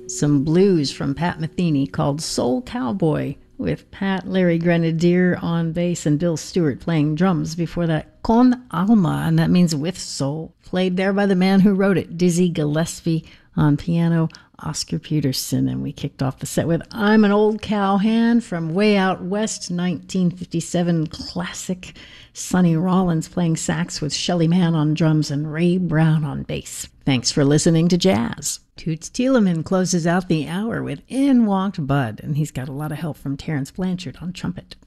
some blues from Pat Metheny called Soul Cowboy, with Pat Larry Grenadier on bass and Bill Stewart playing drums. Before that, Con Alma, and that means with soul, played there by the man who wrote it, Dizzy Gillespie on piano, Oscar Peterson. And we kicked off the set with I'm an Old Cowhand from Way Out West, 1957 classic. Sonny Rollins playing sax with Shelly Manne on drums and Ray Brown on bass. Thanks for listening to Jazz. Toots Thielemans closes out the hour with In Walked Bud, and he's got a lot of help from Terrence Blanchard on trumpet.